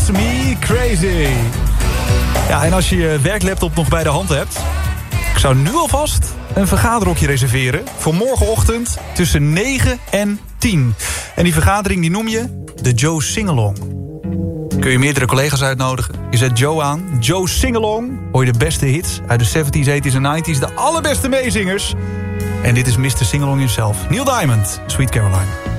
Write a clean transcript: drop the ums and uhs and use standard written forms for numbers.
Drives Me Crazy. Ja, en als je je werklaptop nog bij de hand hebt... ik zou nu alvast een vergaderhokje reserveren... voor morgenochtend tussen 9 en 10. En die vergadering die noem je de Joe Singalong. Kun je meerdere collega's uitnodigen. Je zet Joe aan. Joe Singalong. Hoor je de beste hits uit de 70s, 80s en 90s. De allerbeste meezingers. En dit is Mr. Singalong himself. Neil Diamond, Sweet Caroline.